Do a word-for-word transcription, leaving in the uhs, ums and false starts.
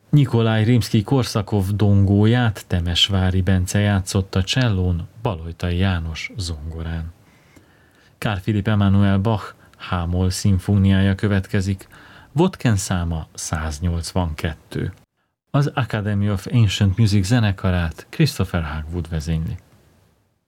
Nikolaj Rimszkij-Korszakov dongóját Temesvári Bence játszotta csellón, Balojtai János zongorán. Carl Philipp Emanuel Bach H-moll szimfóniája következik, Vodken száma száznyolcvankettő. Az Academy of Ancient Music zenekarát Christopher Hagwood vezényli.